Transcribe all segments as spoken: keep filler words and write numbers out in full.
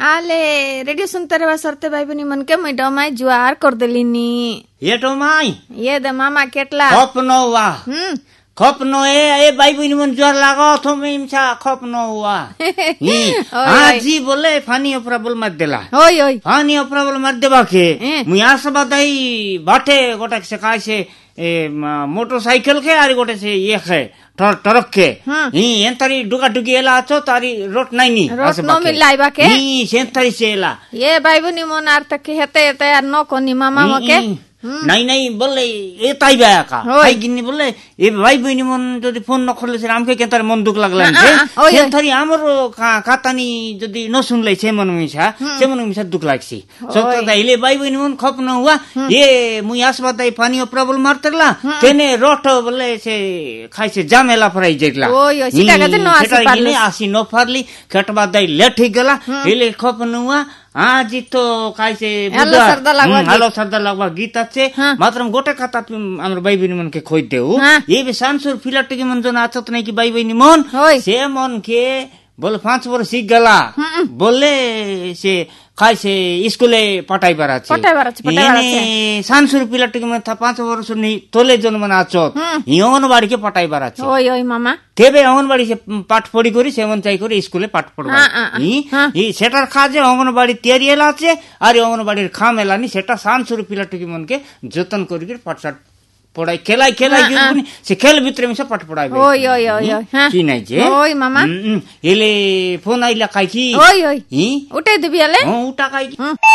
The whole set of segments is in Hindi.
आले रेडियो सुनते रहे सरते भाई बनी मन के मैं डमाई जुआर कर देलिनी ये डमाई ये दे मामा केटला खपनो वा हम्म खपनो ए ए भाई बनी मन जुआर लागो थो मिमसा खपनो वा ही आजी बोले फानी प्रॉब्लम मत देला ओय ओय फानी प्रॉब्लम मत देबा के मुया सब दाई बाटे गोटा से काय से ए मोटरसाइकिल के आरी गोटे से ये है ट्रक के ही एंतरी डुगा डुगी एला आछो तारी रोट नहीं नी रोट न मिलाइबा के ही सेंतरी से एला ये भाई बनी मन आर तक हेते हेते यार न कोनी मामा मके नहीं नहीं बोले ये ताई बाया का ताई गिन्नी बोले ये भाई बहनी मन जदि फोन न करले से आमके केंतर मन दुख लागला छे सेंतरी हमरो कातानी जदि न सुनले छे मन मिसा से मन मिसा दुख लागसी सत्ता दाइले भाई बहनी मन खप न हुआ ये मुई आसबा दाई पानी प्रॉब्लम मारतला तेने रोट बोले से खाइ से जामेला फराई जेतला ओय सीता गते न आसी पारली आसी न फारली खटबा दाई लेट ही गला हेले खप न हुआ हाँ जी तो काय से हेलो सरदा लगवा हेलो सरदा लगवा गीत আছে मात्र गोटे खाता हमर भाई बहनी मन के खोज देऊ ये भी सांसुर फिलट के मन जो नाचत नहीं कि भाई बहनी मन से मन के बोले पांच वर्ष सीख गला बोले से काय से स्कूले पटाई बारा छे पटाई बारा छे पटाई बारा छे सांसुर फिलट के मन था पांच वर्ष नहीं तोले जन मन आचत योन बाड़ी के पटाई बारा छे ओय ओय मामा तेबे अंगनबाड़ी से पाठ पढ़ी करी सेवन चाई करी स्कूले पाठ पढ़वा ই সেটার কাজে অঙ্গনবাড়ি তৈরি এলা আছে আর অঙ্গনবাড়ির খাম এলানি সেটা সানসুর পিলাটিকে মনকে যতন করি পাঠশাট পড়াই খেলাই খেলাই গিয়ে সে খেল ভিতরে মিশা পাঠ পড়াইবে ওই ওই ওই কি নাই যে ওই মামা এলে ফোন আইলা কাই কি ওই ওই উঠাই দিবি এলে হ্যাঁ উঠা কাই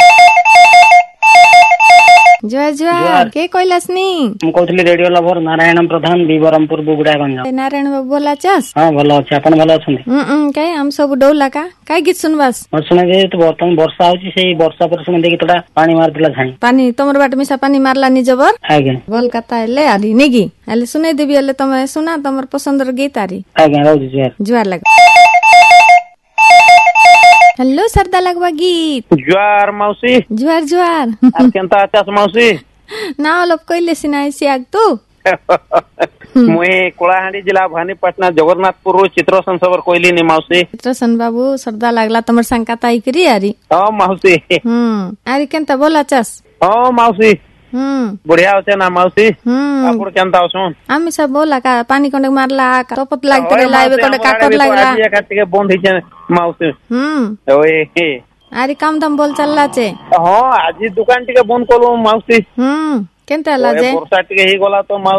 জয় জয় কে কইলাসনি ମୁଁ କହୁଥିଲି ରେଡିଓ ଲଭର ନାରାୟଣ ପ୍ରଧାନ ବିବରମପୁର ବୁଗୁଡା ଗଞ୍ଜାମ ନାରାୟଣ ବାବୁ बोला चास ହଁ ଭଲ ଅଛି ଆପଣ ଭଲ ଅଛନ୍ତି ହୁଁ ହୁଁ କାଇ हम सब डौला का काई गीत सुनबास ମୁଁ ଶୁଣେ ଯେ ବର୍ତ୍ତମାନ ବର୍ଷା ହଉଛି ସେଇ ବର୍ଷା ପରେ ଶୁଣେ ଦେଖି ତୋଟା ପାଣି ମାରଥିଲା ଛାଣି पानी तमर बाट मिसा पानी मारला नि जबर ଆଜ୍ଞା बोल कता हेले आरी नेगी हेले सुनाई देबी हेले तमे सुना तमर पसंदर गीत आरी ଆଜ୍ଞା ରହୁଛି जुआर जुआर लग हेलो सरदा लगवा गीत जुआर मौसी जुआर जुआर केंता आचास मौसी ना लोप कइले सिनाई सियाग तू मुए कोलाहांडी जिला भानीपटना जगन्नाथपुर चित्रसन सबर कोइली नि मौसी चित्रसन बाबू सरदा लागला तमर संकाताई करी आरी हां मौसी हम्म आरी केंता बोला चास हां मौसी हम्म बढ़िया होते ना मौसी आपण केंता होसुन आमी सब बोला का पानी कोंडे मारला तोपत लागते लाइवे कोंडे काकर लागला आज काटिके बंद हिचे मौसी हम्म ओए हे आरी काम दम बोल चलला छे हां आज दुकान टिके बंद करलो मौसी हम्म केंता लाजे वर्षा टिके ही गला तो